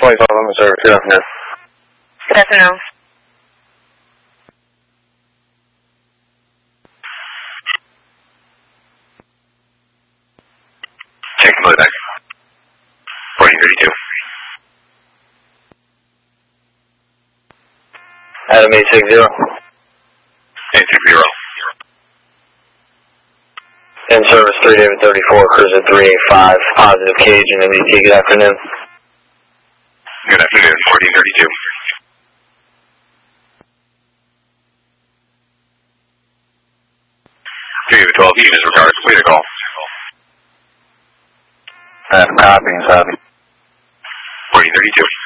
25 Lima service. Good afternoon. Good afternoon. Check the back. 4032. Adam 860. 860. In service 3 David 34, cruise at 385, positive cage and MDT. Good afternoon. Good afternoon, 1432. David 12 units, regard, complete a call. Copy. 1432.